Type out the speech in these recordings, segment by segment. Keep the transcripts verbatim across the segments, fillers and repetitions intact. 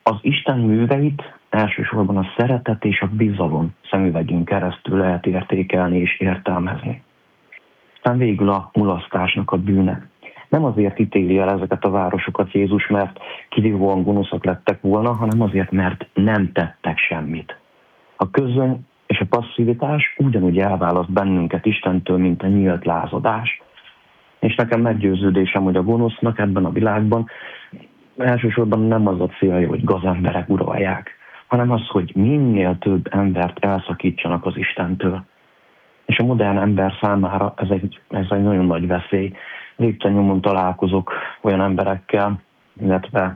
Az Isten műveit elsősorban a szeretet és a bizalom szemüvegén keresztül lehet értékelni és értelmezni. Aztán végül a mulasztásnak a bűne. Nem azért ítéli el ezeket a városokat Jézus, mert kirívóan gonoszak lettek volna, hanem azért, mert nem tettek semmit. A közöny és a passzivitás ugyanúgy elválaszt bennünket Istentől, mint a nyílt lázadás. És nekem meggyőződésem, hogy a gonosznak ebben a világban elsősorban nem az a célja, hogy gazemberek uralják, hanem az, hogy minél több embert elszakítsanak az Istentől. És a modern ember számára ez egy, ez egy nagyon nagy veszély. Lépten nyomon találkozok olyan emberekkel, illetve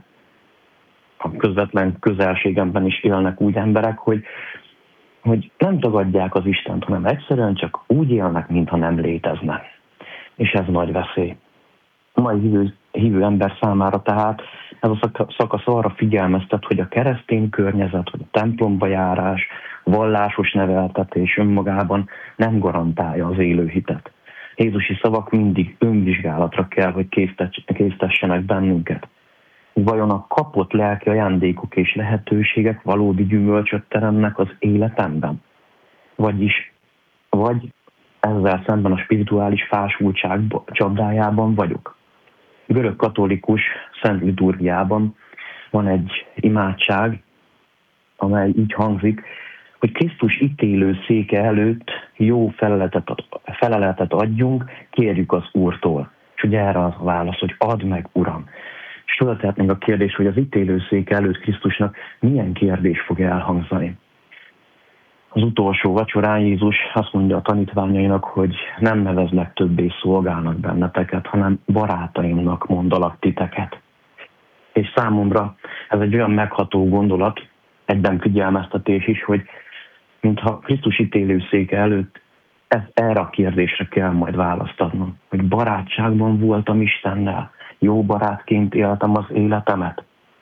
a közvetlen közelségemben is élnek úgy emberek, hogy, hogy nem tagadják az Istent, hanem egyszerűen csak úgy élnek, mintha nem létezne. És ez nagy veszély. A mai hívő, hívő ember számára tehát ez a szakasz arra figyelmeztet, hogy a keresztény környezet, vagy a templomba járás, vallásos neveltetés önmagában nem garantálja az élő hitet. Jézusi szavak mindig önvizsgálatra kell, hogy késztessenek bennünket. Vajon a kapott lelki ajándékok és lehetőségek valódi gyümölcsöt teremnek az életemben? Vagyis, vagy ezzel szemben a spirituális fásultság csapdájában vagyok? Görög katolikus Szent Liturgiában van egy imádság, amely így hangzik, hogy Krisztus ítélő széke előtt jó feleletet, feleletet adjunk, kérjük az Úrtól. És ugye erre az a válasz, hogy add meg, Uram. És föltehetnénk a kérdés, hogy az ítélő széke előtt Krisztusnak milyen kérdés fog elhangzani. Az utolsó vacsorán Jézus azt mondja a tanítványainak, hogy nem nevezlek többé szolgálnak benneteket, hanem barátaimnak mondalak titeket. És számomra ez egy olyan megható gondolat, egyben figyelmeztetés is, hogy mintha Krisztus ítélőszéke előtt ez, erre a kérdésre kell majd választ adnom, hogy barátságban voltam Istennel, jó barátként éltem az életemet.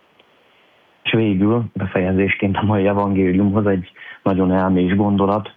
És végül befejezésként a mai evangéliumhoz egy nagyon elmés gondolat,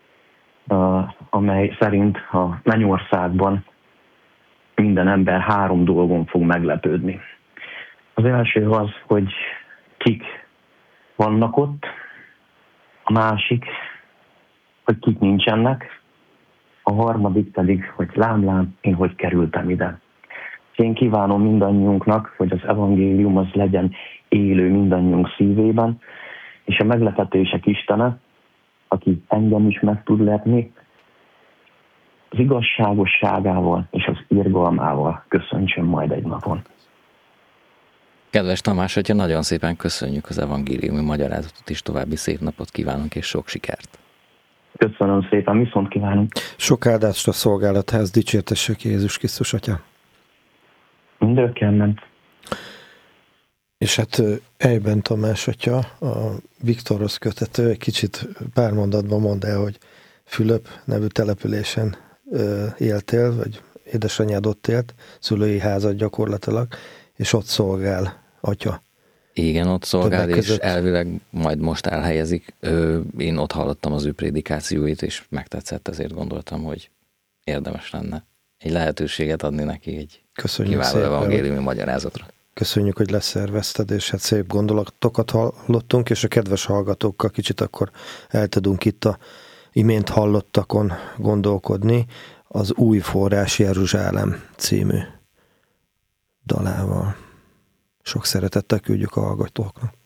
amely szerint a mennyországban minden ember három dolgon fog meglepődni. Az első az, hogy kik vannak ott, a másik, hogy kik nincsenek, a harmadik pedig, hogy lám-lám, én hogy kerültem ide. Én kívánom mindannyiunknak, hogy az evangélium az legyen élő mindannyiunk szívében, és a meglepetések Istene, aki engem is meg tud lepni, az igazságosságával és az irgalmával köszöntsön majd egy napon. Kedves Tamás, atya, nagyon szépen köszönjük az evangéliumi magyarázatot is, további szép napot kívánunk és sok sikert. Köszönöm szépen, viszont kívánunk. Sok áldást a szolgálatház, dicsértessük Jézus Krisztus, atya. Mindörökkel ment. És hát Ejben Tamás atya, a Viktorhoz kötető, egy kicsit pár mondatban mondd el, hogy Fülöp nevű településen éltél, vagy édesanyád ott élt, szülői házad gyakorlatilag, és ott szolgál atya. Igen, ott szolgál, és elvileg majd most elhelyezik. Én ott hallottam az ő prédikációit, és megtetszett, ezért gondoltam, hogy érdemes lenne egy lehetőséget adni neki egy Köszönjük kiváló evangéliumi magyarázatra. Köszönjük, hogy leszervezted, és hát szép gondolatokat hallottunk, és a kedves hallgatókkal kicsit akkor el tudunk itt a imént hallottakon gondolkodni, az Új forrás Jeruzsálem című dalával. Sok szeretettel küldjük a hallgatóknak.